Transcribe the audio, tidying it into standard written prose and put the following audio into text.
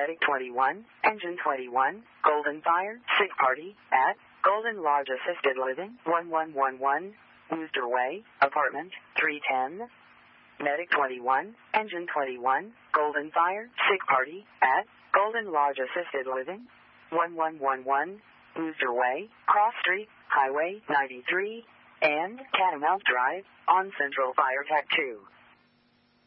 Medic 21, Engine 21, Golden Fire, Sick Party, at Golden Lodge Assisted Living, 1111, Wooster Way, Apartment 310. Medic 21, Engine 21, Golden Fire, Sick Party, at Golden Lodge Assisted Living, 1111, Wooster Way, Cross Street, Highway 93, and Catamount Drive, on Central Fire Tech 2.